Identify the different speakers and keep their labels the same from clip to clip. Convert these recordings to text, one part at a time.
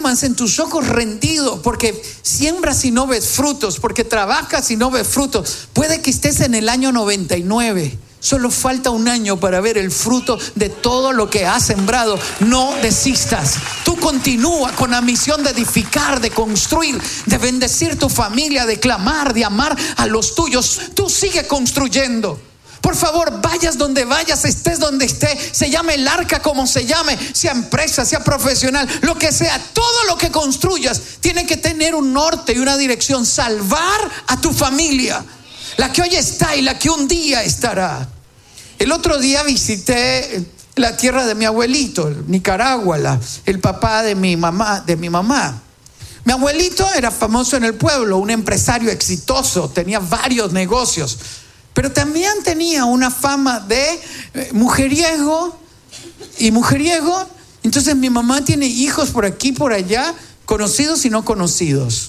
Speaker 1: duermas en tus ojos rendido, porque siembras y no ves frutos, porque trabajas y no ves frutos. Puede que estés en el año 99. Solo falta un año para ver el fruto de todo lo que has sembrado. No desistas. Tú continúa con la misión de edificar, de construir, de bendecir tu familia, de clamar, de amar a los tuyos. Tú sigue construyendo. Por favor, vayas donde vayas, estés donde estés, se llame el arca como se llame, sea empresa, sea profesional, lo que sea, todo lo que construyas tiene que tener un norte y una dirección. Salvar a tu familia, la que hoy está y la que un día estará. El otro día visité la tierra de mi abuelito, Nicaragua, el papá de mi mamá. Mi abuelito era famoso en el pueblo, un empresario exitoso, tenía varios negocios, pero también tenía una fama de mujeriego. Entonces mi mamá tiene hijos por aquí, por allá, conocidos y no conocidos.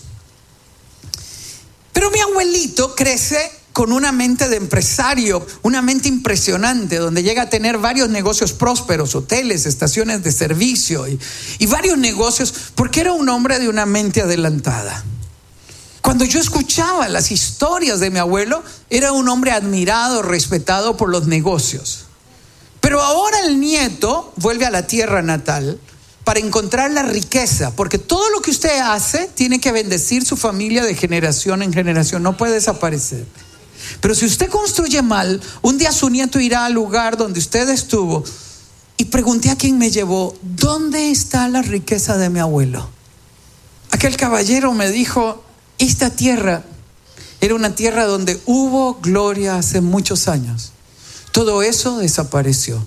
Speaker 1: Pero mi abuelito crece con una mente de empresario, una mente impresionante, donde llega a tener varios negocios prósperos, hoteles, estaciones de servicio y varios negocios, porque era un hombre de una mente adelantada. Cuando yo escuchaba las historias de mi abuelo, era un hombre admirado, respetado por los negocios. Pero ahora el nieto vuelve a la tierra natal para encontrar la riqueza, porque todo lo que usted hace tiene que bendecir su familia de generación en generación, no puede desaparecer. Pero si usted construye mal, un día su nieto irá al lugar donde usted estuvo. Y pregunté a quien me llevó: ¿dónde está la riqueza de mi abuelo? Aquel caballero me dijo: esta tierra era una tierra donde hubo gloria hace muchos años. Todo eso desapareció.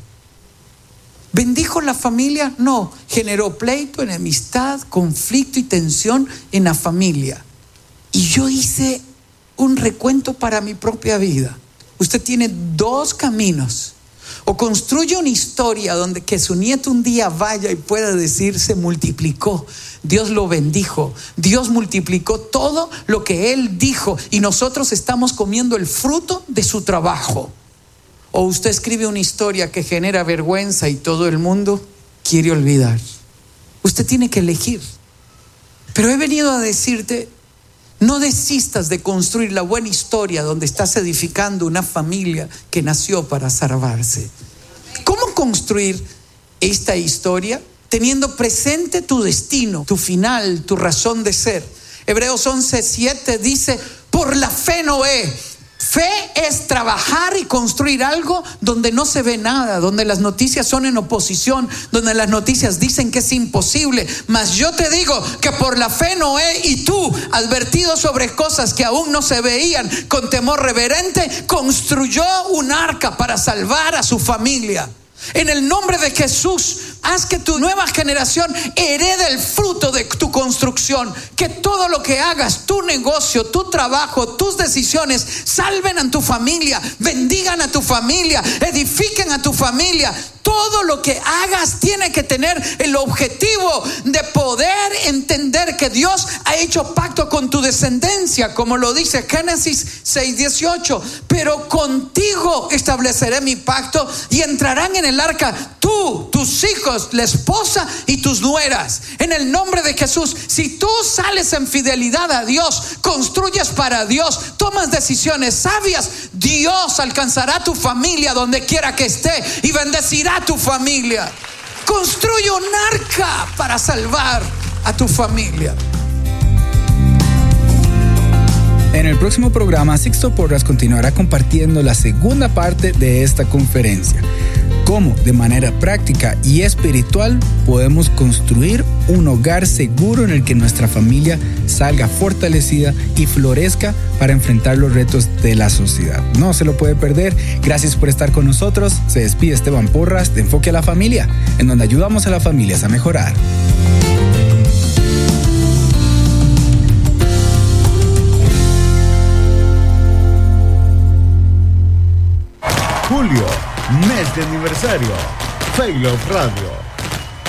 Speaker 1: ¿Bendijo la familia? No, generó pleito, enemistad, conflicto y tensión en la familia. Y yo hice un recuento para mi propia vida. Usted tiene dos caminos: o construye una historia donde que su nieto un día vaya y pueda decir: se multiplicó, Dios lo bendijo, Dios multiplicó todo lo que él dijo y nosotros estamos comiendo el fruto de su trabajo. O usted escribe una historia que genera vergüenza y todo el mundo quiere olvidar. Usted tiene que elegir. Pero he venido a decirte: no desistas de construir la buena historia donde estás edificando una familia que nació para salvarse. ¿Cómo construir esta historia? Teniendo presente tu destino, tu final, tu razón de ser. Hebreos 11:7 dice: por la fe Noé. Fe es trabajar y construir algo donde no se ve nada, donde las noticias son en oposición, donde las noticias dicen que es imposible. Mas yo te digo que por la fe Noé y tú, advertidos sobre cosas que aún no se veían, con temor reverente, construyó un arca para salvar a su familia. En el nombre de Jesús, haz que tu nueva generación herede el fruto de tu construcción. Que todo lo que hagas, tu negocio, tu trabajo, tus decisiones, salven a tu familia, bendigan a tu familia, edifiquen a tu familia. Todo lo que hagas tiene que tener el objetivo de poder entender que Dios ha hecho pacto con tu descendencia, como lo dice Génesis 6:18. Pero contigo estableceré mi pacto y entrarán en el arca tú, tus hijos, la esposa y tus nueras. En el nombre de Jesús, si tú sales en fidelidad a Dios, construyes para Dios, tomas decisiones sabias, Dios alcanzará tu familia donde quiera que esté y bendecirá a tu familia. Construye un arca para salvar a tu familia.
Speaker 2: En el próximo programa, Sixto Porras continuará compartiendo la segunda parte de esta conferencia. Cómo, de manera práctica y espiritual, podemos construir un hogar seguro en el que nuestra familia salga fortalecida y florezca para enfrentar los retos de la sociedad. No se lo puede perder. Gracias por estar con nosotros. Se despide Esteban Porras de Enfoque a la Familia, en donde ayudamos a las familias a mejorar.
Speaker 3: Julio, mes de aniversario. Faith Love Radio.